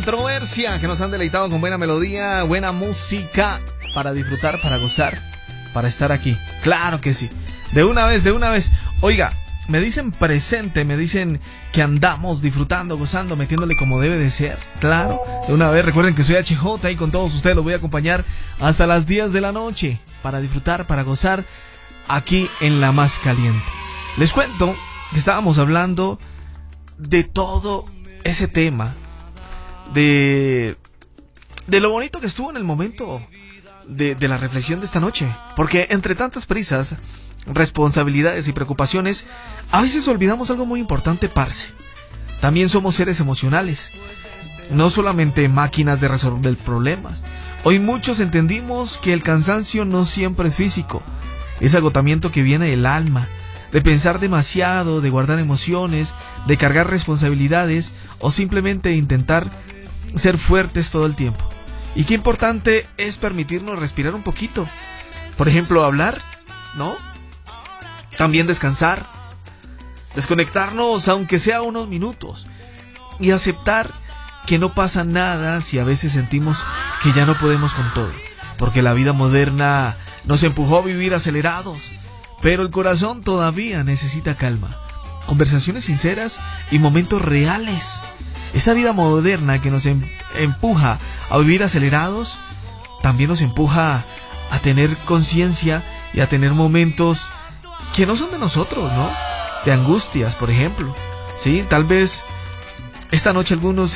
Controversia, que nos han deleitado con buena melodía, buena música, para disfrutar, para gozar, para estar aquí. Claro que sí. De una vez. Oiga, me dicen presente, me dicen que andamos disfrutando, gozando, metiéndole como debe de ser. Claro, de una vez. Recuerden que soy HJ y con todos ustedes los voy a acompañar hasta las 10 de la noche para disfrutar, para gozar aquí en La Más Caliente. Les cuento que estábamos hablando de todo ese tema, de lo bonito que estuvo en el momento de la reflexión de esta noche. Porque entre tantas prisas, responsabilidades y preocupaciones, a veces olvidamos algo muy importante, parce. También somos seres emocionales, no solamente máquinas de resolver problemas. Hoy muchos entendimos que el cansancio no siempre es físico, es agotamiento que viene del alma, de pensar demasiado, de guardar emociones, de cargar responsabilidades o simplemente intentar ser fuertes todo el tiempo. Y qué importante es permitirnos respirar un poquito. Por ejemplo, hablar, ¿no? También descansar, desconectarnos aunque sea unos minutos y aceptar que no pasa nada si a veces sentimos que ya no podemos con todo, porque la vida moderna nos empujó a vivir acelerados, pero el corazón todavía necesita calma, conversaciones sinceras y momentos reales. Esa vida moderna que nos empuja a vivir acelerados también nos empuja a tener conciencia y a tener momentos que no son de nosotros, ¿no? De angustias, por ejemplo. Sí, tal vez esta noche algunos